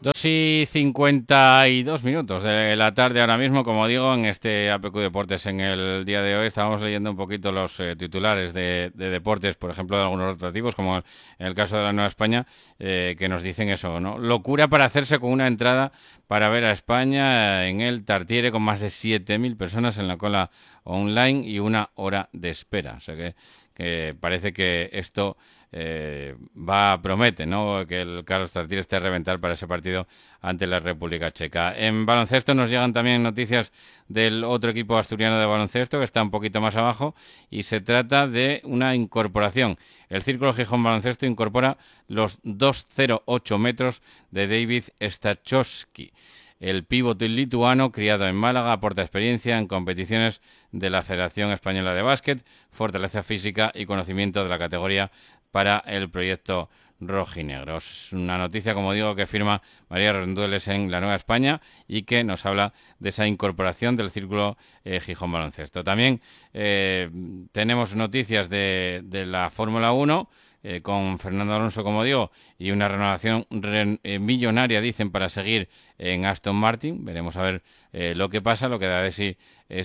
2:52 de la tarde ahora mismo, como digo, en este APQ Deportes en el día de hoy. Estábamos leyendo un poquito los titulares de deportes, por ejemplo, de algunos rotativos, como en el caso de la Nueva España, que nos dicen eso, ¿no? Locura para hacerse con una entrada para ver a España en el Tartiere, con más de 7.000 personas en la cola online y 1 hora de espera. O sea que parece que esto promete, ¿no? Que el Carlos Tartiere esté a reventar para ese partido ante la República Checa. En baloncesto nos llegan también noticias del otro equipo asturiano de baloncesto que está un poquito más abajo, y se trata de una incorporación. El Círculo Gijón Baloncesto incorpora los 2,08 metros de David Stachowski. El pívot lituano, criado en Málaga, aporta experiencia en competiciones de la Federación Española de Básquet, fortaleza física y conocimiento de la categoría para el proyecto rojinegro. Es una noticia, como digo, que firma María Rendueles en La Nueva España y que nos habla de esa incorporación del Círculo Gijón Baloncesto. También tenemos noticias de la Fórmula 1, con Fernando Alonso, como digo, y una renovación millonaria, dicen, para seguir en Aston Martin. Veremos a ver lo que pasa, lo que da de sí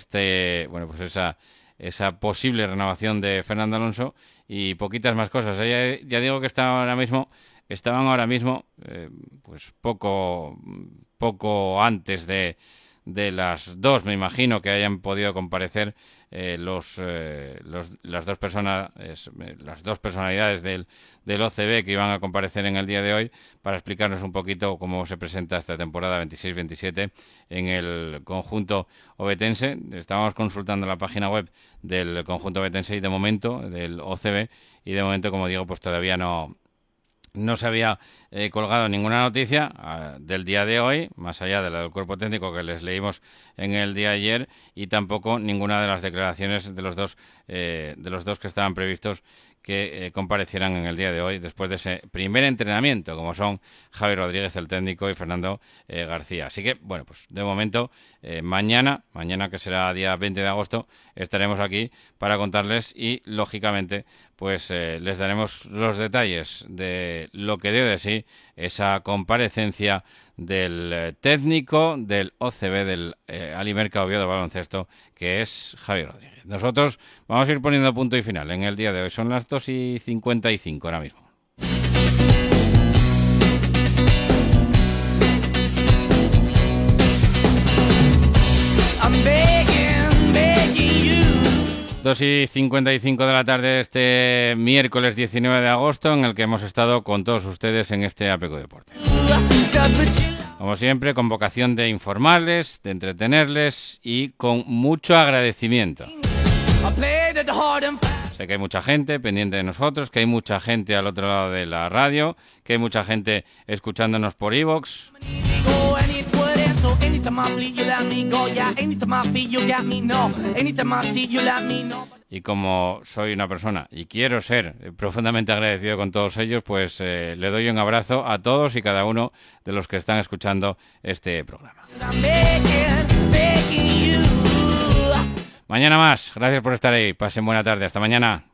esa posible renovación de Fernando Alonso y poquitas más cosas. Ya digo que estaban ahora mismo pues poco antes de las 2, me imagino, que hayan podido comparecer las dos personalidades del OCB que iban a comparecer en el día de hoy para explicarnos un poquito cómo se presenta esta temporada 26-27 en el conjunto ovetense. Estábamos consultando la página web del conjunto ovetense y de momento, del OCB, y de momento, como digo, pues todavía no se había colgado ninguna noticia del día de hoy, más allá de la del cuerpo técnico que les leímos en el día de ayer, y tampoco ninguna de las declaraciones de los dos que estaban previstos que comparecieran en el día de hoy después de ese primer entrenamiento, como son Javi Rodríguez, el técnico, y Fernando García. Así que, bueno, pues de momento, mañana, que será día 20 de agosto, estaremos aquí para contarles y, lógicamente, pues les daremos los detalles de lo que dio de sí esa comparecencia del técnico del OCB, del Alimerca Oviedo Baloncesto, que es Javi Rodríguez. Nosotros vamos a ir poniendo punto y final en el día de hoy. Son las 2:55 ahora mismo. I'm begging you. 2:55 de la tarde este miércoles 19 de agosto, en el que hemos estado con todos ustedes en este APQ Deportes. Como siempre, con vocación de informarles, de entretenerles y con mucho agradecimiento. Sé que hay mucha gente pendiente de nosotros, que hay mucha gente al otro lado de la radio, que hay mucha gente escuchándonos por iVoox. Y como soy una persona y quiero ser profundamente agradecido con todos ellos, pues le doy un abrazo a todos y cada uno de los que están escuchando este programa. Mañana más. Gracias por estar ahí. Pasen buena tarde. Hasta mañana.